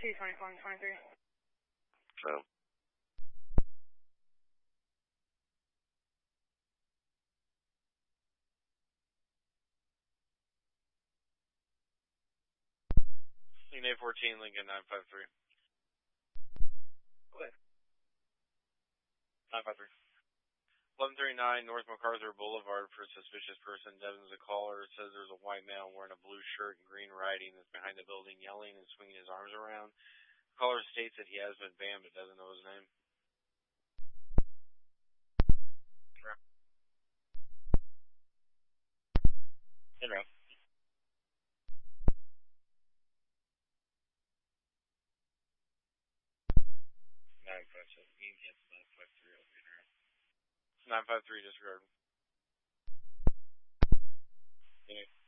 224 and 23. So. Unit 14, Lincoln 953. Go ahead. 953. 1139 North MacArthur Boulevard for suspicious person. Devon's a caller. Says there's a white male wearing a blue shirt and green writing that's behind the building yelling and swinging his arms around. The caller states that he has been banned but doesn't know his name. Hello. 957. You can get 953 over here. 953 disregard. Yeah.